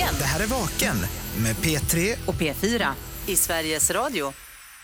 Vaken. Det här är Vaken med P3 och P4 i Sveriges Radio.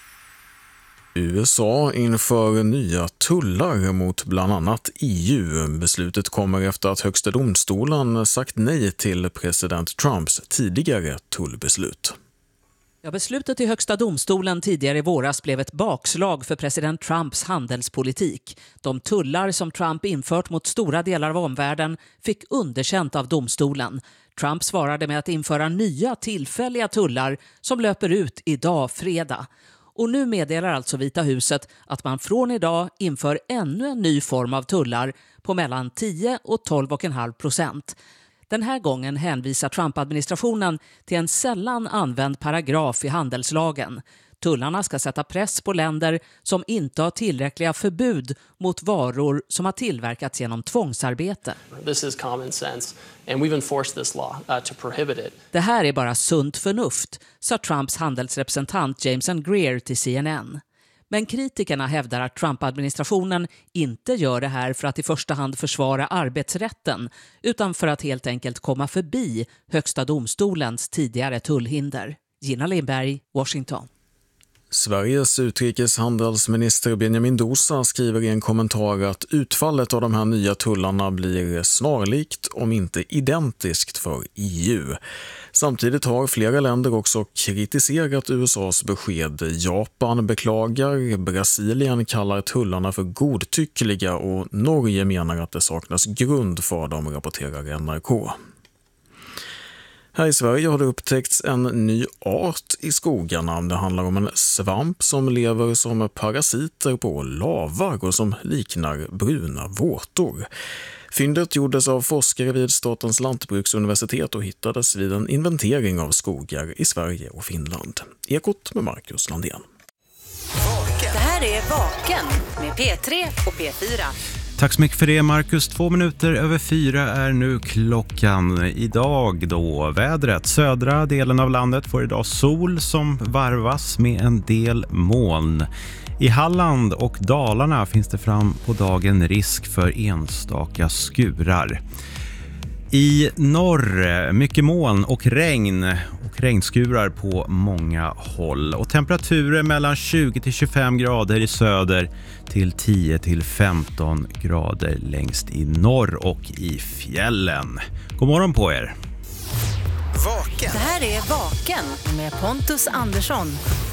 USA inför nya tullar mot bland annat EU. Beslutet kommer efter att högsta domstolen sagt nej till president Trumps tidigare tullbeslut. Ja, beslutet i högsta domstolen tidigare i våras blev ett bakslag för president Trumps handelspolitik. De tullar som Trump infört mot stora delar av omvärlden fick underkänt av domstolen. Trump svarade med att införa nya tillfälliga tullar som löper ut idag fredag. Och nu meddelar alltså Vita huset att man från idag inför ännu en ny form av tullar på mellan 10 och 12,5%. Den här gången hänvisar Trump-administrationen till en sällan använd paragraf i handelslagen. Tullarna ska sätta press på länder som inte har tillräckliga förbud mot varor som har tillverkats genom tvångsarbete. This is common sense and we've enforced this law to prohibit it. Det här är bara sunt förnuft, sa Trumps handelsrepresentant James Greer till CNN. Men kritikerna hävdar att Trump-administrationen inte gör det här för att i första hand försvara arbetsrätten utan för att helt enkelt komma förbi högsta domstolens tidigare tullhinder. Gina Lindberg, Washington. Sveriges utrikeshandelsminister Benjamin Dosa skriver i en kommentar att utfallet av de här nya tullarna blir snarlikt om inte identiskt för EU. Samtidigt har flera länder också kritiserat USAs besked. Japan beklagar, Brasilien kallar tullarna för godtyckliga och Norge menar att det saknas grund för dem, rapporterar NRK. Här i Sverige har det upptäckts en ny art i skogarna. Det handlar om en svamp som lever som parasiter på lavar och som liknar bruna vårtor. Fyndet gjordes av forskare vid Statens lantbruksuniversitet och hittades vid en inventering av skogar i Sverige och Finland. Ekot med Marcus Landén. Det här är Vaken med P3 och P4. Tack så mycket för det, Marcus. 2:02 är nu klockan. Idag då vädret. Södra delen av landet får idag sol som varvas med en del moln. I Halland och Dalarna finns det fram på dagen risk för enstaka skurar. I norr mycket moln och regn och regnskurar på många håll. Och temperaturer mellan 20 till 25 grader i söder till 10 till 15 grader längst i norr och i fjällen. God morgon på er! Vaken. Det här är Vaken med Pontus Andersson.